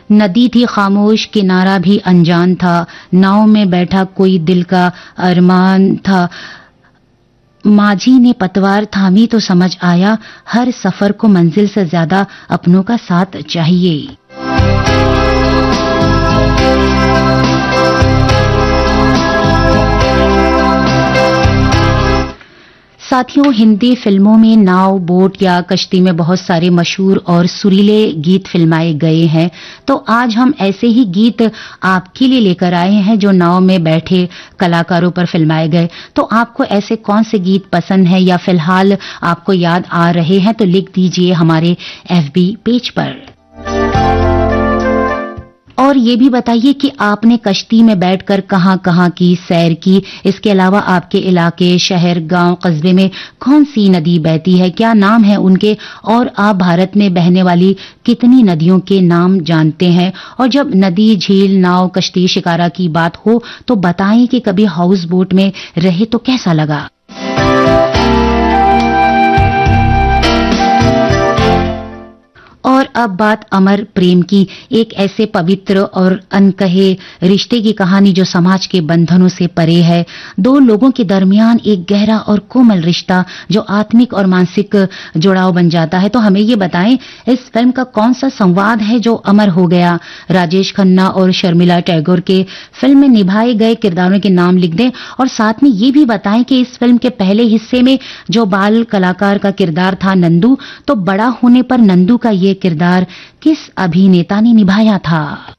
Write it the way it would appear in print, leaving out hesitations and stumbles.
नदी थी खामोश, किनारा भी अनजान था, नाव में बैठा कोई दिल का अरमान था। माझी ने पतवार थामी तो समझ आया, हर सफर को मंजिल से ज्यादा अपनों का साथ चाहिए। साथियों, हिंदी फिल्मों में नाव, बोट या कश्ती में बहुत सारे मशहूर और सुरीले गीत फिल्माए गए हैं। तो आज हम ऐसे ही गीत आपके लिए लेकर आए हैं जो नाव में बैठे कलाकारों पर फिल्माए गए। तो आपको ऐसे कौन से गीत पसंद हैं या फिलहाल आपको याद आ रहे हैं, तो लिख दीजिए हमारे FB पेज पर। और ये भी बताइए कि आपने कश्ती में बैठकर कहां-कहां की सैर की। इसके अलावा आपके इलाके, शहर, गांव, कस्बे में कौन सी नदी बहती है, क्या नाम है उनके, और आप भारत में बहने वाली कितनी नदियों के नाम जानते हैं। और जब नदी, झील, नाव, कश्ती, शिकारा की बात हो तो बताएं कि कभी हाउस बोट में रहे तो कैसा लगा। और अब बात अमर प्रेम की, एक ऐसे पवित्र और अनकहे रिश्ते की कहानी जो समाज के बंधनों से परे है। दो लोगों के दरमियान एक गहरा और कोमल रिश्ता जो आत्मिक और मानसिक जुड़ाव बन जाता है। तो हमें ये बताएं, इस फिल्म का कौन सा संवाद है जो अमर हो गया। राजेश खन्ना और शर्मिला टैगोर के फिल्म में निभाए गए किरदारों के नाम लिख दें और साथ में ये भी बताएं कि इस फिल्म के पहले हिस्से में जो बाल कलाकार का किरदार था नंदू, तो बड़ा होने पर नंदू का ये किरदार किस अभिनेता ने निभाया था।